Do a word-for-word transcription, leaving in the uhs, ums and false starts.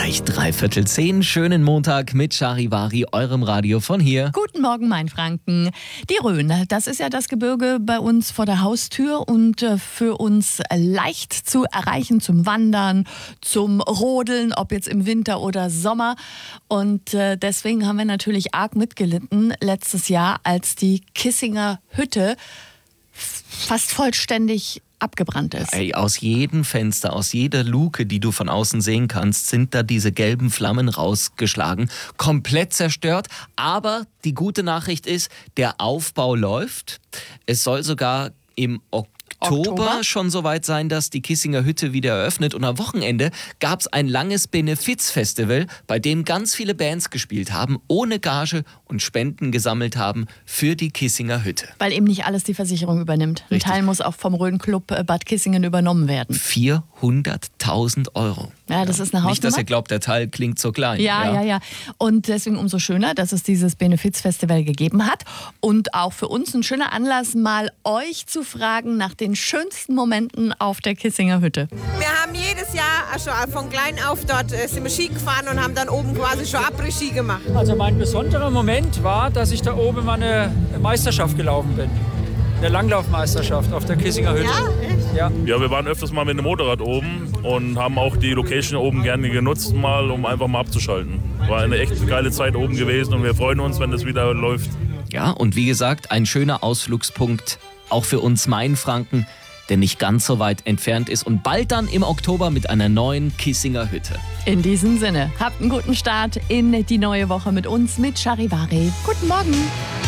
Gleich dreiviertel zehn. Schönen Montag mit Charivari, eurem Radio von hier. Guten Morgen, mein Franken. Die Rhön, das ist ja das Gebirge bei uns vor der Haustür und für uns leicht zu erreichen zum Wandern, zum Rodeln, ob jetzt im Winter oder Sommer. Und deswegen haben wir natürlich arg mitgelitten letztes Jahr, als die Kissinger Hütte fast vollständig abgebrannt ist. Ey, aus jedem Fenster, aus jeder Luke, die du von außen sehen kannst, sind da diese gelben Flammen rausgeschlagen. Komplett zerstört. Aber die gute Nachricht ist, der Aufbau läuft. Es soll sogar im Oktober Oktober schon soweit sein, dass die Kissinger Hütte wieder eröffnet. Und am Wochenende gab es ein langes Benefizfestival, bei dem ganz viele Bands gespielt haben, ohne Gage und Spenden gesammelt haben für die Kissinger Hütte. Weil eben nicht alles die Versicherung übernimmt. Richtig. Ein Teil muss auch vom Rhön Club Bad Kissingen übernommen werden. vierhunderttausend Euro. Ja, das ist eine Hausnummer. Nicht, dass ihr glaubt, der Teil klingt so klein. Ja, ja, ja, ja. Und deswegen umso schöner, dass es dieses Benefizfestival gegeben hat. Und auch für uns ein schöner Anlass, mal euch zu fragen nach den schönsten Momenten auf der Kissinger Hütte. Wir haben jedes Jahr schon von klein auf dort äh, sind wir Ski gefahren und haben dann oben quasi schon Après-Ski gemacht. Also mein besonderer Moment war, dass ich da oben mal eine Meisterschaft gelaufen bin. Eine Langlaufmeisterschaft auf der Kissinger Hütte. Ja, echt? Ja. Ja, wir waren öfters mal mit dem Motorrad oben und haben auch die Location oben gerne genutzt, mal, um einfach mal abzuschalten. War eine echt geile Zeit oben gewesen und wir freuen uns, wenn das wieder läuft. Ja, und wie gesagt, ein schöner Ausflugspunkt, auch für uns Mainfranken, der nicht ganz so weit entfernt ist und bald dann im Oktober mit einer neuen Kissinger Hütte. In diesem Sinne, habt einen guten Start in die neue Woche mit uns, mit Charivari. Guten Morgen.